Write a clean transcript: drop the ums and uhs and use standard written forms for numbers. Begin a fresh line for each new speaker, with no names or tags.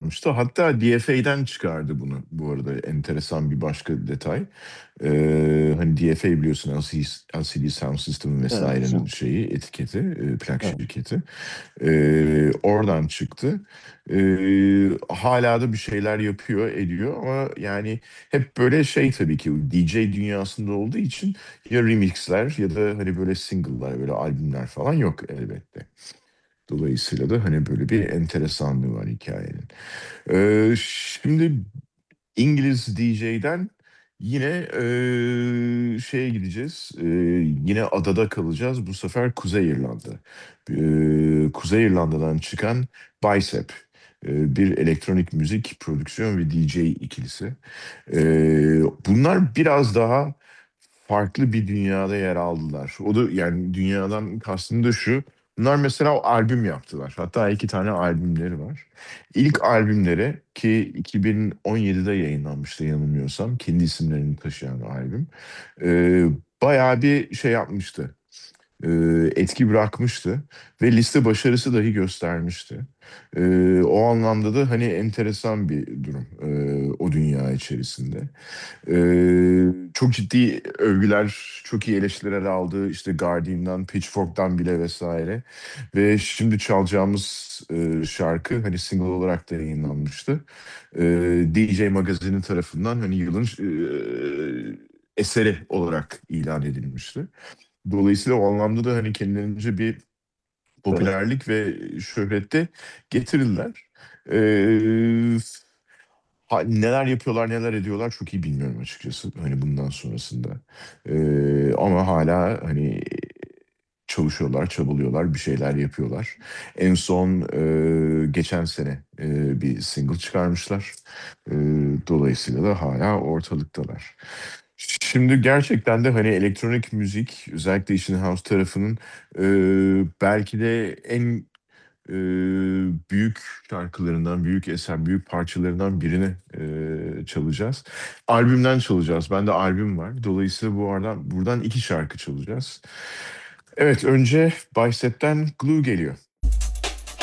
çıkarmıştı. Hatta DFA'den çıkardı bunu bu arada, enteresan bir başka detay. Hani DFA biliyorsun, LCD Sound System
Evet,
vesairenin
sen.
şeyi, etiketi, plak
Evet.
şirketi. Oradan çıktı. Hala da bir şeyler yapıyor, ediyor ama yani hep böyle şey, tabii ki DJ dünyasında olduğu için ya remixler ya da hani böyle single'lar, böyle albümler falan yok elbette. Dolayısıyla da hani böyle bir enteresanlığı var hikayenin. Şimdi İngiliz DJ'den yine şeye gideceğiz. Yine adada kalacağız. Bu sefer Kuzey İrlanda. Kuzey İrlanda'dan çıkan Bicep. Bir elektronik müzik prodüksiyon ve DJ ikilisi. Bunlar biraz daha farklı bir dünyada yer aldılar. O da yani dünyadan kastım da şu. Bunlar mesela albüm yaptılar. Hatta iki tane albümleri var. İlk albümleri, ki 2017'de yayınlanmıştı yanılmıyorsam, kendi isimlerini taşıyan albüm. E, Bayağı bir şey yapmıştı, e, etki bırakmıştı ve liste başarısı dahi göstermişti. O anlamda da hani enteresan bir durum o dünya içerisinde. Çok ciddi övgüler, çok iyi eleştiriler aldı. İşte Guardian'dan, Pitchfork'tan bile vesaire. Ve şimdi çalacağımız şarkı hani single olarak da yayınlanmıştı. DJ Magazine'in tarafından hani yılın eseri olarak ilan edilmişti. Dolayısıyla o anlamda da hani kendilerince bir
Evet.
popülerlik ve şöhrette getirdiler. Ee, Neler yapıyorlar, neler ediyorlar çok iyi bilmiyorum açıkçası. Hani bundan sonrasında. Ama hala hani çalışıyorlar, çabalıyorlar, bir şeyler yapıyorlar. En son geçen sene bir single çıkarmışlar. E, Dolayısıyla da hala ortalıktalar. Şimdi gerçekten de hani elektronik müzik, özellikle işin house tarafının belki de en e, büyük şarkılarından, büyük eser, büyük parçalarından birini çalacağız. Albümden çalacağız. Bende albüm var. Dolayısıyla buradan iki şarkı çalacağız. Evet, önce Bicep'ten Glue geliyor.